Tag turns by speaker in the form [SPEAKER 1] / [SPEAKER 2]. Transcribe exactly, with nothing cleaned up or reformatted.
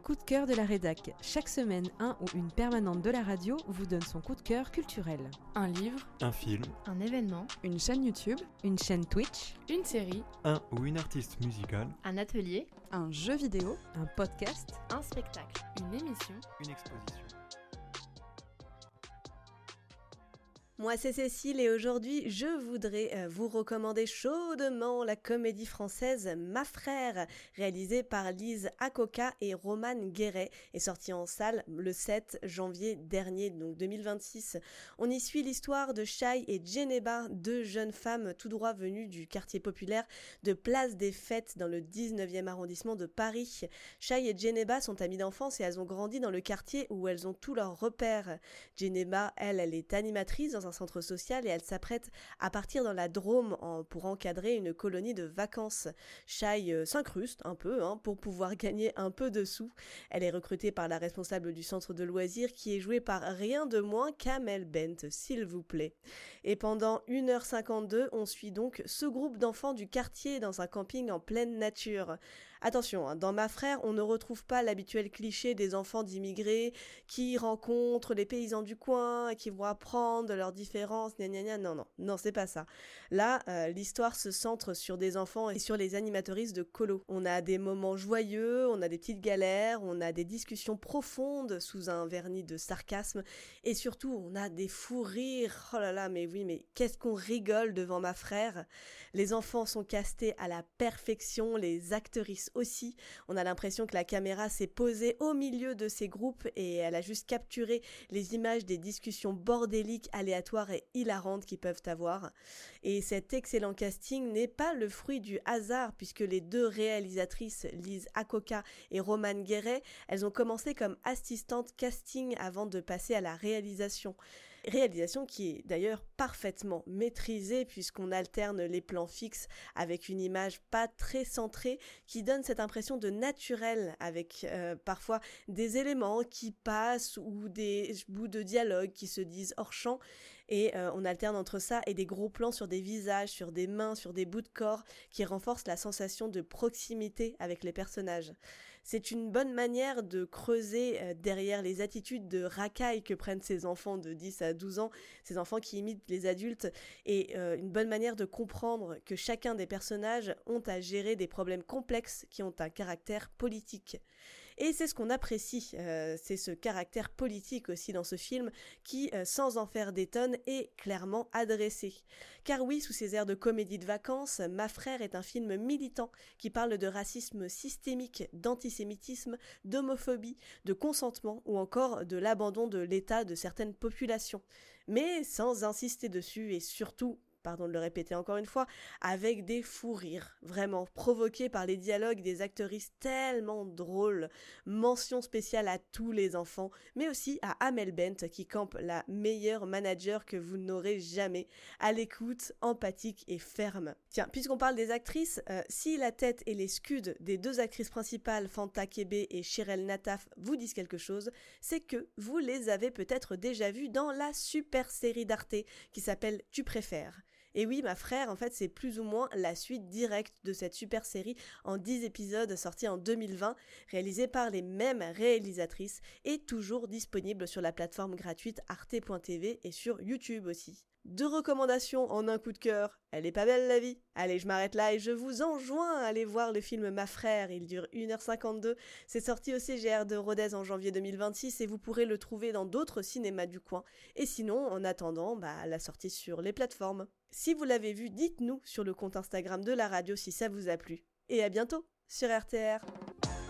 [SPEAKER 1] Coup de cœur de la rédac. Chaque semaine, un ou une permanente de la radio vous donne son coup de cœur culturel.
[SPEAKER 2] Un livre,
[SPEAKER 3] un film,
[SPEAKER 2] un événement,
[SPEAKER 1] une chaîne YouTube, une chaîne Twitch,
[SPEAKER 2] une série,
[SPEAKER 3] un ou une artiste musicale,
[SPEAKER 2] un atelier,
[SPEAKER 1] un jeu vidéo, un podcast,
[SPEAKER 2] un spectacle, une émission,
[SPEAKER 3] une exposition.
[SPEAKER 4] Moi c'est Cécile et aujourd'hui je voudrais vous recommander chaudement la comédie française Ma Frère, réalisée par Lise Akoka et Roman Guéret, et sortie en salle le sept janvier dernier, donc deux mille vingt-six. On y suit l'histoire de Shai et Djeneba, deux jeunes femmes tout droit venues du quartier populaire de Place des Fêtes dans le dix-neuvième arrondissement de Paris. Shai et Djeneba sont amies d'enfance et elles ont grandi dans le quartier où elles ont tous leurs repères. Djeneba, elle, elle est animatrice dans un centre social et elle s'apprête à partir dans la Drôme en, pour encadrer une colonie de vacances. Shai euh, s'incruste un peu hein, pour pouvoir gagner un peu de sous. Elle est recrutée par la responsable du centre de loisirs qui est jouée par rien de moins qu'Amel Bent, s'il vous plaît. Et pendant une heure cinquante-deux, on suit donc ce groupe d'enfants du quartier dans un camping en pleine nature. Attention, hein, dans Ma Frère, on ne retrouve pas l'habituel cliché des enfants d'immigrés qui rencontrent les paysans du coin et qui vont apprendre de leurs différences, gna gna gna, non, non, non, c'est pas ça. Là, euh, l'histoire se centre sur des enfants et sur les animatrices de colo. On a des moments joyeux, on a des petites galères, on a des discussions profondes sous un vernis de sarcasme et surtout, on a des fous rires. Oh là là, mais oui, mais qu'est-ce qu'on rigole devant Ma Frère. Les enfants sont castés à la perfection, les actrices aussi. On a l'impression que la caméra s'est posée au milieu de ces groupes et elle a juste capturé les images des discussions bordéliques, aléatoires et hilarantes qu'ils peuvent avoir. Et cet excellent casting n'est pas le fruit du hasard puisque les deux réalisatrices, Lise Akoka et Roman Guéret, elles ont commencé comme assistantes casting avant de passer à la réalisation. Réalisation qui est d'ailleurs parfaitement maîtrisée puisqu'on alterne les plans fixes avec une image pas très centrée qui donne cette impression de naturel avec euh, parfois des éléments qui passent ou des bouts de dialogue qui se disent hors champ et euh, on alterne entre ça et des gros plans sur des visages, sur des mains, sur des bouts de corps qui renforcent la sensation de proximité avec les personnages. C'est une bonne manière de creuser euh, derrière les attitudes de racaille que prennent ces enfants de dix à douze ans, ces enfants qui imitent les adultes et euh, une bonne manière de comprendre que chacun des personnages ont à gérer des problèmes complexes qui ont un caractère politique. Et c'est ce qu'on apprécie, euh, c'est ce caractère politique aussi dans ce film qui, euh, sans en faire des tonnes, est clairement adressé. Car oui, sous ses airs de comédie de vacances, Ma Frère est un film militant qui parle de racisme systémique, d'antisémitisme, d'homophobie, de consentement ou encore de l'abandon de l'État de certaines populations. Mais sans insister dessus et surtout pardon de le répéter encore une fois, avec des fous rires, vraiment, provoqués par les dialogues des actrices tellement drôles. Mention spéciale à tous les enfants, mais aussi à Amel Bent, qui campe la meilleure manager que vous n'aurez jamais, à l'écoute, empathique et ferme. Tiens, puisqu'on parle des actrices, euh, si la tête et les scuds des deux actrices principales, Fanta Kebe et Shirel Nataf, vous disent quelque chose, c'est que vous les avez peut-être déjà vues dans la super série d'Arte qui s'appelle Tu préfères. Et oui, Ma Frère, en fait, c'est plus ou moins la suite directe de cette super série en dix épisodes sortis en deux mille vingt, réalisée par les mêmes réalisatrices et toujours disponible sur la plateforme gratuite arte point t v et sur YouTube aussi. Deux recommandations en un coup de cœur. Elle est pas belle la vie. Allez, je m'arrête là et je vous enjoins à aller voir le film Ma Frère. Il dure une heure cinquante-deux. C'est sorti au C G R de Rodez en janvier deux mille vingt-six et vous pourrez le trouver dans d'autres cinémas du coin. Et sinon, en attendant, bah, la sortie sur les plateformes. Si vous l'avez vu, dites-nous sur le compte Instagram de la radio si ça vous a plu. Et à bientôt sur R T R.